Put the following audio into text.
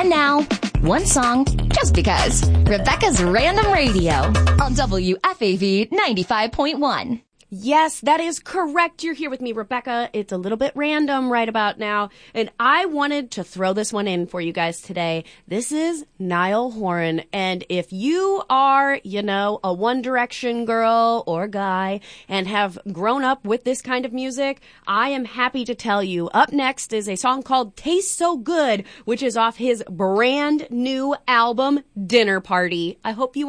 And now, one song just because. Rebecca's Random Radio on WFAV 95.1. Yes, that is correct. You're here with me, Rebecca. It's a little bit random right about now, and I wanted to throw this one in for you guys today. This is Niall Horan, and if you are, a One Direction girl or guy and have grown up with this kind of music, I am happy to tell you, up next is a song called Tastes So Good, which is off his brand new album, Dinner Party. I hope you